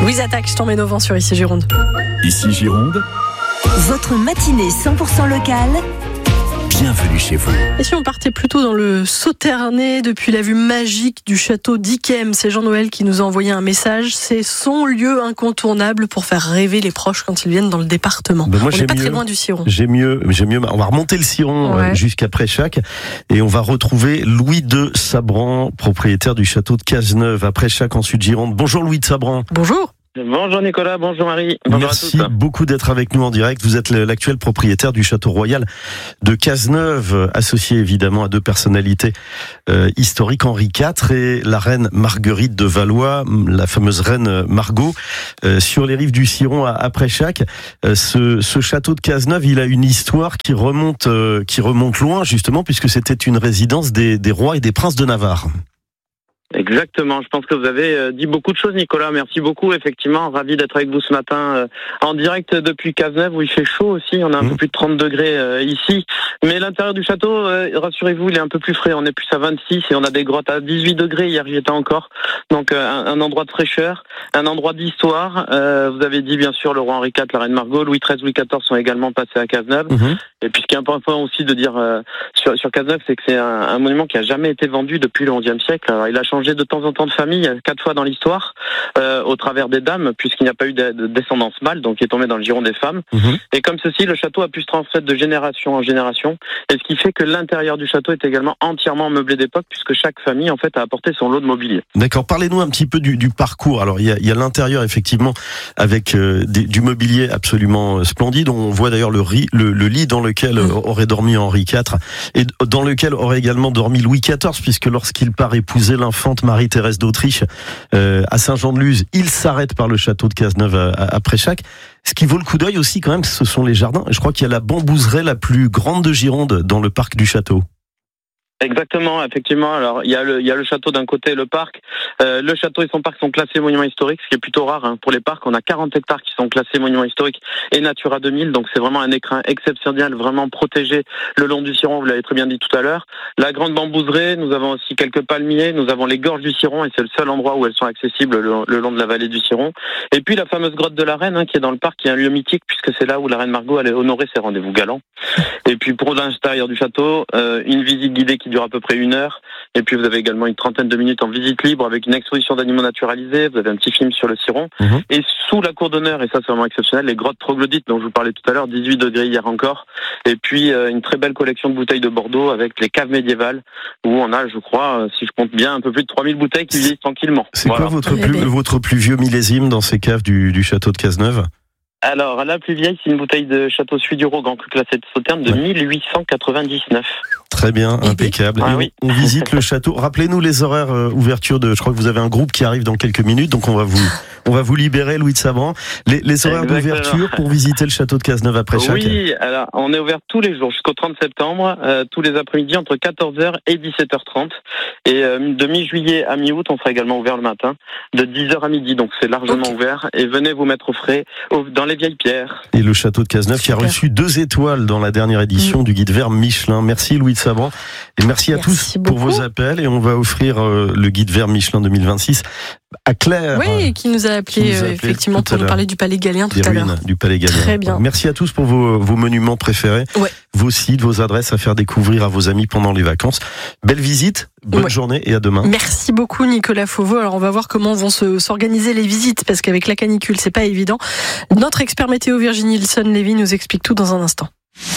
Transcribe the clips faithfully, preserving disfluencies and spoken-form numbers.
Louise Attaque, je t'emmène au vent sur Ici Gironde. Ici Gironde, votre matinée cent pour cent locale. bienvenue chez vous. Et si on partait plutôt dans le Sauternais, depuis la vue magique du château d'Yquem, c'est Jean-Noël qui nous a envoyé un message. C'est son lieu incontournable pour faire rêver les proches quand ils viennent dans le département. Ben moi, on n'est pas mieux, très loin du Ciron. J'ai mieux, j'ai mieux. On va remonter le Ciron ouais. euh, jusqu'à Préchac et on va retrouver Louis de Sabran, propriétaire du château de Cazeneuve à Préchac en Sud-Gironde. Bonjour Louis de Sabran. Bonjour. Bonjour Nicolas, bonjour Marie. Bonjour Merci à tous. beaucoup d'être avec nous en direct. Vous êtes l'actuel propriétaire du château royal de Cazeneuve, associé évidemment à deux personnalités euh, historiques, Henri quatre et la reine Marguerite de Valois, la fameuse reine Margot, euh, sur les rives du Ciron à, à Préchac. Euh, ce, ce château de Cazeneuve, il a une histoire qui remonte, euh, qui remonte loin justement, puisque c'était une résidence des, des rois et des princes de Navarre. Exactement, je pense que vous avez dit beaucoup de choses Nicolas, merci beaucoup, effectivement, ravi d'être avec vous ce matin euh, en direct depuis Cazeneuve où il fait chaud aussi, on a un mmh. peu plus de trente degrés euh, ici, mais l'intérieur du château, euh, rassurez-vous, il est un peu plus frais, on est plus à vingt-six et on a des grottes à dix-huit degrés, hier j'y étais encore, donc euh, un, un endroit de fraîcheur, un endroit d'histoire, euh, vous avez dit bien sûr le roi Henri quatre, la reine Margot, Louis treize, Louis quatorze sont également passés à Cazeneuve, mmh. et puis ce qui est important aussi de dire euh, sur, sur Cazeneuve, c'est que c'est un, un monument qui a jamais été vendu depuis le onzième siècle, alors il a changé de temps en temps de famille, quatre fois dans l'histoire, euh, au travers des dames, puisqu'il n'y a pas eu de, de descendance mâle, donc il est tombé dans le giron des femmes. Mmh. Et comme ceci, le château a pu se transmettre de génération en génération, et ce qui fait que l'intérieur du château est également entièrement meublé d'époque, puisque chaque famille en fait a apporté son lot de mobilier. D'accord, parlez-nous un petit peu du, du parcours. Alors il y a, il y a l'intérieur effectivement avec euh, des, du mobilier absolument splendide. On voit d'ailleurs le, riz, le, le lit dans lequel mmh. aurait dormi Henri quatre et dans lequel aurait également dormi Louis quatorze, puisque lorsqu'il part épouser l'infante Marie-Thérèse d'Autriche euh, à Saint-Jean-de-Luz, il s'arrête par le château de Cazeneuve à, à, à Préchac. Ce qui vaut le coup d'œil aussi quand même, ce sont les jardins. Je crois qu'il y a la bambouseraie la plus grande de Gironde dans le parc du château. Exactement, effectivement. Alors il y a le il y a le château d'un côté et le parc. Euh, le château et son parc sont classés monuments historiques, ce qui est plutôt rare hein. Pour les parcs. On a quarante hectares qui sont classés monuments historiques et Natura deux mille, donc c'est vraiment un écrin exceptionnel, vraiment protégé le long du Ciron. Vous l'avez très bien dit tout à l'heure. La grande bambouseraie, nous avons aussi quelques palmiers, nous avons les gorges du Ciron et c'est le seul endroit où elles sont accessibles le, le long de la vallée du Ciron. Et puis la fameuse grotte de la Reine hein, qui est dans le parc, qui est un lieu mythique puisque c'est là où la reine Margot allait honorer ses rendez-vous galants. Et puis pour l'intérieur du château, euh, une visite guidée qui dure à peu près une heure. Et puis vous avez également une trentaine de minutes en visite libre avec une exposition d'animaux naturalisés. Vous avez un petit film sur le Ciron. Mmh. Et sous la cour d'honneur, et ça c'est vraiment exceptionnel, les grottes troglodytes dont je vous parlais tout à l'heure, dix-huit degrés hier encore. Et puis euh, une très belle collection de bouteilles de Bordeaux avec les caves médiévales où on a, je crois, si je compte bien, un peu plus de trois mille bouteilles qui vieillissent tranquillement. C'est voilà. quoi votre plus, votre plus vieux millésime dans ces caves du, du château de Cazeneuve ? Alors, la plus vieille, c'est une bouteille de Château Suiduro, Grand Cru classé de Sauternes de ouais. mille huit cent quatre-vingt-dix-neuf. Très bien, impeccable. Ah, oui. On visite le château. Rappelez-nous les horaires euh, ouverture de. Je crois que vous avez un groupe qui arrive dans quelques minutes, donc on va vous, on va vous libérer, Louis de Sabran. Les, les horaires Exactement. d'ouverture pour visiter le château de Cazeneuve à Préchac. Oui, alors on est ouvert tous les jours jusqu'au trente septembre, euh, tous les après-midi entre quatorze heures et dix-sept heures trente. Et euh, de mi-juillet à mi-août, on sera également ouvert le matin, de dix heures à midi, donc c'est largement okay. ouvert. Et venez vous mettre au frais au, dans les vieilles pierres. Et le château de Cazeneuve Super. qui a reçu deux étoiles dans la dernière édition mmh. du guide vert Michelin. Merci Louis de Sabran. Et merci à merci tous beaucoup. pour vos appels. Et on va offrir euh, le guide vert Michelin deux mille vingt-six à Claire. Oui, qui nous a appelé, nous a appelé effectivement pour nous parler du Palais Galien tout à l'heure. Du Palais Galien. Très bien. Merci à tous pour vos, vos monuments préférés, ouais. vos sites, vos adresses à faire découvrir à vos amis pendant les vacances. Belle visite, bonne ouais. journée et à demain. Merci beaucoup Nicolas Fauveau. Alors on va voir comment vont se, s'organiser les visites parce qu'avec la canicule c'est pas évident. Notre expert météo Virginie Ilson-Lévy nous explique tout dans un instant.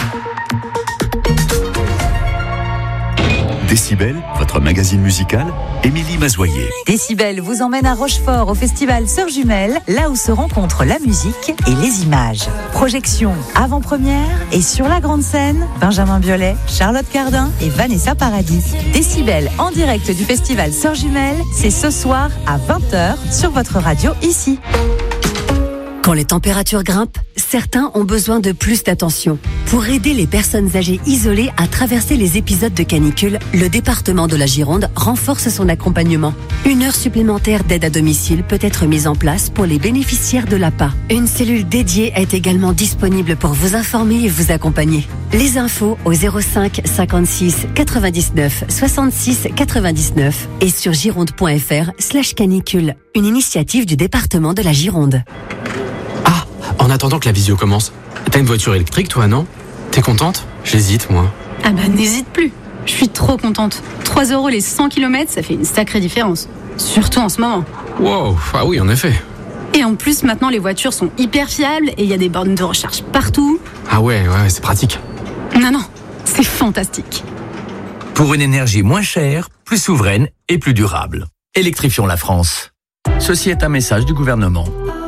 Décibel, votre magazine musical, Émilie Mazoyer. Décibel vous emmène à Rochefort au festival Sœurs Jumelles, là où se rencontrent la musique et les images. Projection avant-première et sur la grande scène, Benjamin Biolay, Charlotte Cardin et Vanessa Paradis. Décibel en direct du festival Sœurs Jumelles, c'est ce soir à vingt heures sur votre radio ici. Quand les températures grimpent, certains ont besoin de plus d'attention. Pour aider les personnes âgées isolées à traverser les épisodes de canicule, le département de la Gironde renforce son accompagnement. Une heure supplémentaire d'aide à domicile peut être mise en place pour les bénéficiaires de l'A P A. Une cellule dédiée est également disponible pour vous informer et vous accompagner. Les infos au zéro cinq cinquante-six quatre-vingt-dix-neuf soixante-six quatre-vingt-dix-neuf et sur gironde.fr slash canicule. Une initiative du département de la Gironde. Ah, en attendant que la visio commence, t'as une voiture électrique toi, non? T'es contente? J'hésite, moi. Ah bah n'hésite plus. Je suis trop contente. trois euros les cent kilomètres, ça fait une sacrée différence. Surtout en ce moment. Wow, ah oui, en effet. Et en plus, maintenant, les voitures sont hyper fiables et il y a des bornes de recharge partout. Ah ouais, ouais, c'est pratique. Non, non, c'est fantastique. Pour une énergie moins chère, plus souveraine et plus durable. Électrifions la France. Ceci est un message du gouvernement.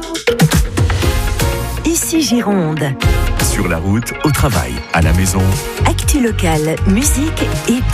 Ici Gironde. Sur la route, au travail, à la maison. Actu locale, musique et